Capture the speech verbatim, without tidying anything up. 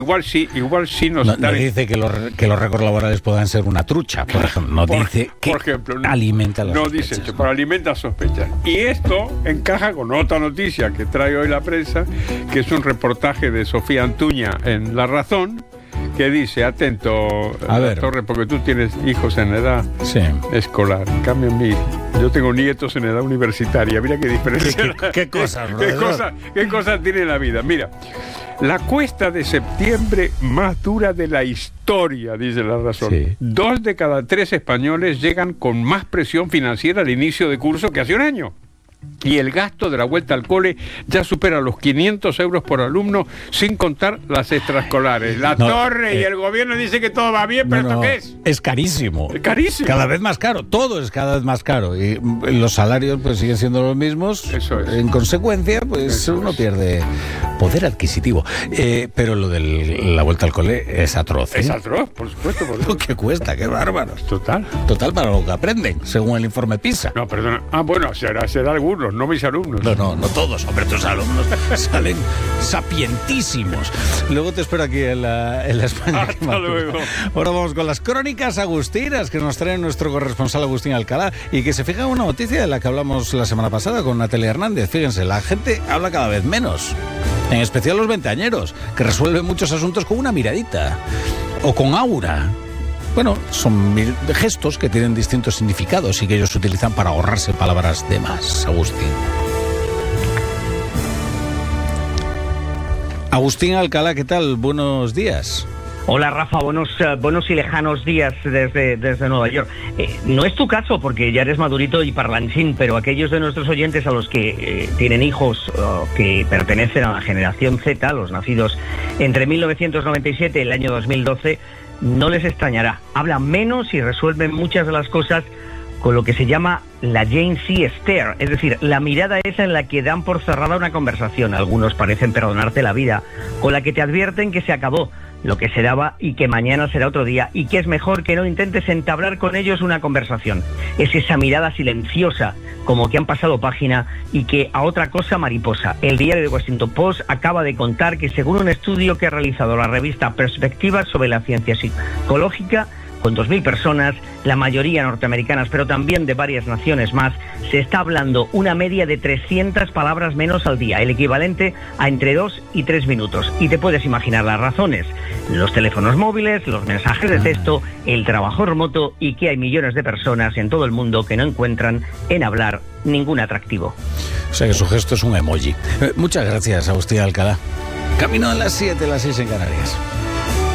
Igual sí, igual sí nos no, no dice que los, que los récords laborales puedan ser una trucha, por ejemplo. No por, dice que por ejemplo, no, alimenta las no sospechas. dice eso, pero alimenta sospechas. Y esto encaja con otra noticia que trae hoy la prensa, que es un reportaje de Sofía Antuña en La Razón, que dice, atento, a ver. Torre, porque tú tienes hijos en edad sí. escolar. En cambio, mí, yo tengo nietos en edad universitaria. Mira qué diferencia. ¿Qué, qué cosas, ¿Qué cosas, qué cosas tiene la vida? Mira, la cuesta de septiembre más dura de la historia, dice La Razón. Sí. Dos de cada tres españoles llegan con más presión financiera al inicio de curso que hace un año. Y el gasto de la vuelta al cole ya supera los quinientos euros por alumno, sin contar las extraescolares. La no, Torre eh, y el gobierno dice que todo va bien, pero no, ¿esto qué es? Es carísimo. Es carísimo. Cada vez más caro. Todo es cada vez más caro. Y los salarios pues siguen siendo los mismos. Eso es. En consecuencia, pues Eso uno es. pierde poder adquisitivo. Eh, pero lo de la vuelta al cole es atroz. ¿eh? Es atroz, por supuesto. Por lo que cuesta, qué bárbaros. Total. Total para lo que aprenden, según el informe PISA. No, perdona. Ah, bueno, será, será algunos, no mis alumnos. No, no, no todos, hombre, tus alumnos salen sapientísimos. Luego te espero aquí en la, en la España. Hasta luego. Ahora vamos con las crónicas agustinas que nos trae nuestro corresponsal Agustín Alcalá y que se fija en una noticia de la que hablamos la semana pasada con Natalia Hernández. Fíjense, la gente habla cada vez menos, en especial los veinteañeros, que resuelven muchos asuntos con una miradita o con aura. Bueno, son gestos que tienen distintos significados y que ellos utilizan para ahorrarse palabras de más. Agustín. Agustín Alcalá, ¿qué tal? Buenos días. Hola Rafa, buenos, uh, buenos y lejanos días desde, desde Nueva York. Eh, no es tu caso porque ya eres madurito y parlanchín, pero aquellos de nuestros oyentes a los que eh, tienen hijos uh, que pertenecen a la generación Z, los nacidos entre mil novecientos noventa y siete y el año dos mil doce, no les extrañará. Hablan menos y resuelven muchas de las cosas con lo que se llama la Jane C. Stare, es decir, la mirada esa en la que dan por cerrada una conversación. Algunos parecen perdonarte la vida, con la que te advierten que se acabó lo que se daba y que mañana será otro día y que es mejor que no intentes entablar con ellos una conversación. Es esa mirada silenciosa, como que han pasado página y que a otra cosa mariposa. El diario de Washington Post acaba de contar que según un estudio que ha realizado la revista Perspectivas sobre la ciencia psicológica, con dos mil personas, la mayoría norteamericanas, pero también de varias naciones más, se está hablando una media de trescientas palabras menos al día, el equivalente a entre dos y tres minutos. Y te puedes imaginar las razones: los teléfonos móviles, los mensajes de texto, el trabajo remoto y que hay millones de personas en todo el mundo que no encuentran en hablar ningún atractivo. O sea que su gesto es un emoji. Eh, muchas gracias, Agustín Alcalá. Camino a las siete, las seis en Canarias.